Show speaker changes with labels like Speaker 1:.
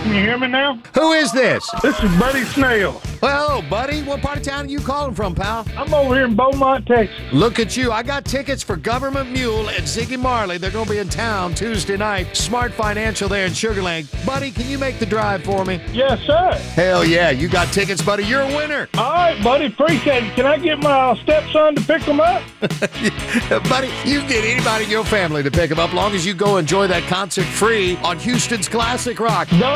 Speaker 1: Can you hear me now?
Speaker 2: Who is this?
Speaker 1: This is Buddy Snail.
Speaker 2: Well, buddy, what part of town are you calling from, pal?
Speaker 1: I'm over here in Beaumont, Texas.
Speaker 2: Look at you. I got tickets for Government Mule and Ziggy Marley. They're going to be in town Tuesday night. Smart Financial there in Sugar Land. Buddy, can you make the drive for me?
Speaker 1: Yes, sir.
Speaker 2: Hell yeah. You got tickets, buddy. You're a winner.
Speaker 1: All right, buddy. Appreciate it. Can I get my stepson to pick them up?
Speaker 2: Buddy, you can get anybody in your family to pick them up long as you go enjoy that concert free on Houston's Classic Rock.
Speaker 1: No.